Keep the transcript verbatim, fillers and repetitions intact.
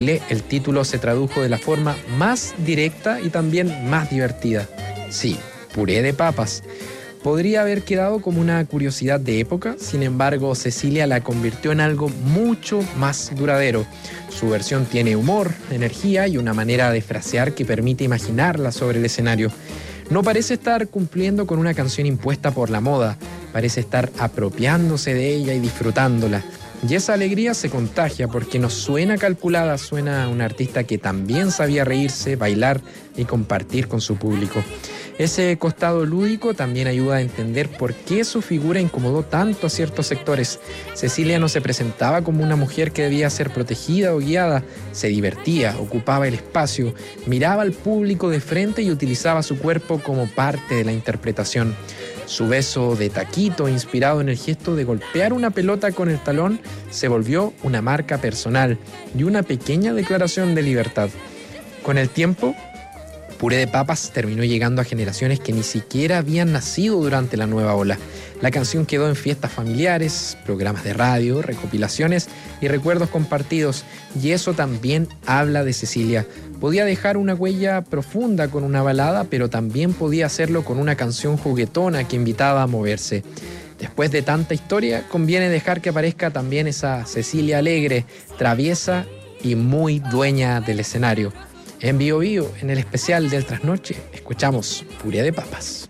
Chile, el título se tradujo de la forma más directa y también más divertida. Sí, puré de papas. Podría haber quedado como una curiosidad de época, sin embargo, Cecilia la convirtió en algo mucho más duradero. Su versión tiene humor, energía y una manera de frasear que permite imaginarla sobre el escenario. No parece estar cumpliendo con una canción impuesta por la moda, parece estar apropiándose de ella y disfrutándola. Y esa alegría se contagia porque no suena calculada, suena a una artista que también sabía reírse, bailar y compartir con su público. Ese costado lúdico también ayuda a entender por qué su figura incomodó tanto a ciertos sectores. Cecilia no se presentaba como una mujer que debía ser protegida o guiada, se divertía, ocupaba el espacio, miraba al público de frente y utilizaba su cuerpo como parte de la interpretación. Su beso de taquito, inspirado en el gesto de golpear una pelota con el talón, se volvió una marca personal y una pequeña declaración de libertad. Con el tiempo, Puré de Papas terminó llegando a generaciones que ni siquiera habían nacido durante la nueva ola. La canción quedó en fiestas familiares, programas de radio, recopilaciones y recuerdos compartidos, y eso también habla de Cecilia. Podía dejar una huella profunda con una balada, pero también podía hacerlo con una canción juguetona que invitaba a moverse. Después de tanta historia, conviene dejar que aparezca también esa Cecilia alegre, traviesa y muy dueña del escenario. En Bio Bio, en el especial del Trasnoche, escuchamos Puré de Papas.